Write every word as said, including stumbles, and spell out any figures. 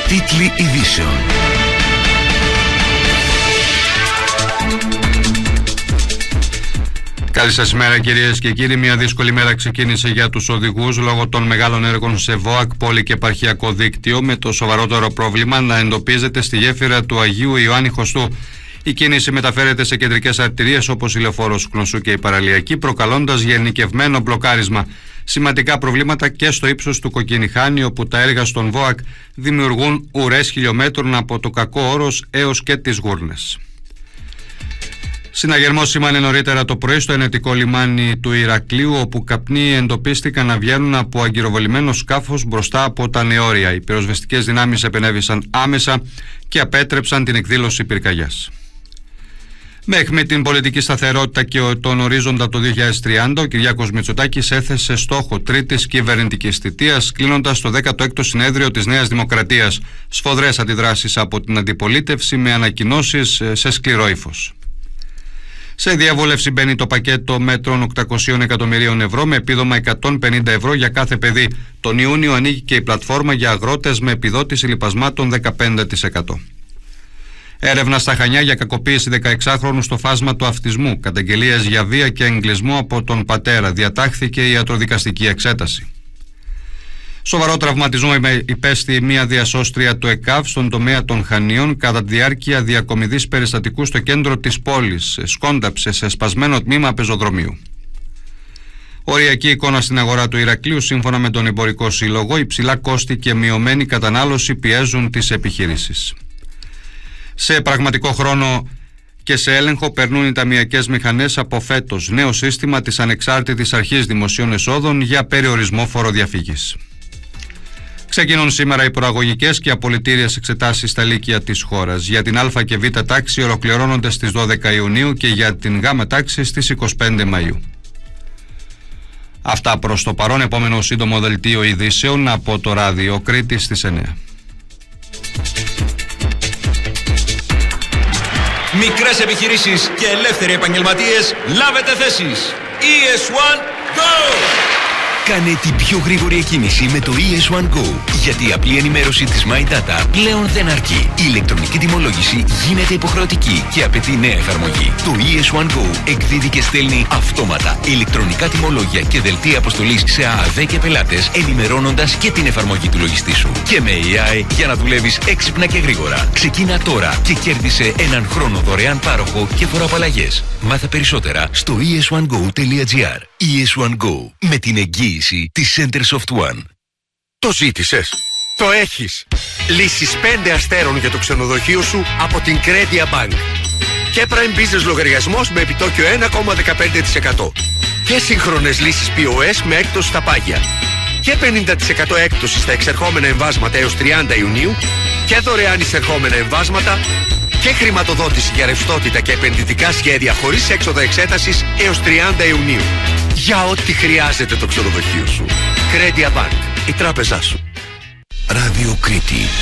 Τίτλοι ειδήσεων. Καλή σας ημέρα κυρίες και κύριοι. Μια δύσκολη μέρα ξεκίνησε για τους οδηγούς λόγω των μεγάλων έργων σε ΒΟΑΚ, πόλη και επαρχιακό δίκτυο, με το σοβαρότερο πρόβλημα να εντοπίζεται στη γέφυρα του Αγίου Ιωάννη Χωστού. Η κίνηση μεταφέρεται σε κεντρικές αρτηρίες όπως η Λεωφόρος Κνωσού και η Παραλιακή, προκαλώντας γενικευμένο μπλοκάρισμα. Σημαντικά προβλήματα και στο ύψος του Κοκκινιχάνη, όπου τα έργα στον ΒΟΑΚ δημιουργούν ουρές χιλιόμετρων από το Κακό Όρος έως και τις Γούρνες. Συναγερμός σήμανε νωρίτερα το πρωί στο ενετικό λιμάνι του Ηρακλείου, όπου καπνοί εντοπίστηκαν να βγαίνουν από αγκυροβολημένο σκάφος μπροστά από τα νεόρια. Οι πυροσβεστικές δυνάμεις επενέβησαν άμεσα και απέτρεψαν την εκδήλωση πυρκαγιάς. Με αιχμή την πολιτική σταθερότητα και τον ορίζοντα το δύο χιλιάδες τριάντα, ο Κυριάκος Μητσοτάκης έθεσε στόχο τρίτης κυβερνητικής θητείας, κλείνοντας το δέκατο έκτο συνέδριο της Νέας Δημοκρατίας. Σφοδρές αντιδράσεις από την αντιπολίτευση με ανακοινώσεις σε σκληρό ύφος. Σε διαβούλευση μπαίνει το πακέτο μέτρων οκτακόσια εκατομμυρίων ευρώ με επίδομα εκατόν πενήντα ευρώ για κάθε παιδί. Τον Ιούνιο ανοίγει και η πλατφόρμα για αγρότες με επιδότηση λιπασμάτων δεκαπέντε τοις εκατό. Έρευνα στα Χανιά για κακοποίηση δεκαεξάχρονου στο φάσμα του αυτισμού. Καταγγελίες για βία και εγκλισμό από τον πατέρα. Διατάχθηκε η ιατροδικαστική εξέταση. Σοβαρό τραυματισμό υπέστη μια διασώστρια του ΕΚΑΒ στον τομέα των Χανίων κατά τη διάρκεια διακομιδής περιστατικού στο κέντρο της πόλης. Σκόνταψε σε σπασμένο τμήμα πεζοδρομίου. Οριακή εικόνα στην αγορά του Ηρακλείου. Σύμφωνα με τον Εμπορικό Σύλλογο, υψηλά κόστη και μειωμένη κατανάλωση πιέζουν τις επιχειρήσεις. Σε πραγματικό χρόνο και σε έλεγχο περνούν οι ταμειακές μηχανές από φέτος. Νέο σύστημα της Ανεξάρτητης Αρχής Δημοσίων Εσόδων για περιορισμό φοροδιαφυγής. Ξεκινούν σήμερα οι προαγωγικές και απολυτήριες εξετάσεις στα λύκεια της χώρας. Για την Α και Β τάξη ολοκληρώνονται στις δώδεκα Ιουνίου και για την Γ τάξη στις είκοσι πέντε Μαΐου. Αυτά προς το παρόν. Επόμενο σύντομο δελτίο ειδήσεων από το ράδιο Κρήτης στις εννιά. Μικρές επιχειρήσεις και ελεύθεροι επαγγελματίες, λάβετε θέσεις. ι ες ουάν Go! Κάνε την πιο γρήγορη εκκίνηση με το ι ες ουάν Go, γιατί η απλή ενημέρωση της MyData πλέον δεν αρκεί. Η ηλεκτρονική τιμολόγηση γίνεται υποχρεωτική και απαιτεί νέα εφαρμογή. Το ι ες ουάν Go εκδίδει και στέλνει αυτόματα ηλεκτρονικά τιμολόγια και δελτία αποστολής σε ΑΑΔ και πελάτες, ενημερώνοντας και την εφαρμογή του λογιστή σου. Και με έι άι για να δουλεύεις έξυπνα και γρήγορα. Ξεκίνα τώρα και κέρδισε έναν χρόνο δωρεάν πάροχο και φοροαπαλλαγές. Μάθε περισσότερα στο ι ες ουάν γκο τελεία τζι άρ. ι ες ουάν Go, με την εγγύηση της Centersoft One. Το ζήτησες. Το έχεις. Λύσεις πέντε αστέρων για το ξενοδοχείο σου από την Credia Bank. Και Prime Business λογαριασμός με επιτόκιο ένα κόμμα δεκαπέντε τοις εκατό. Και σύγχρονες λύσεις πι ο ες με έκπτωση στα πάγια. Και πενήντα τοις εκατό έκπτωση στα εξερχόμενα εμβάσματα έως τριάντα Ιουνίου. Και δωρεάν εισερχόμενα εμβάσματα. Και χρηματοδότηση για ρευστότητα και επενδυτικά σχέδια χωρίς έξοδα εξέτασης έως τριάντα Ιουνίου. Για ό,τι χρειάζεται το ξενοδοχείο σου. Credia Bank, η τράπεζά σου. Ράδιο Κρήτη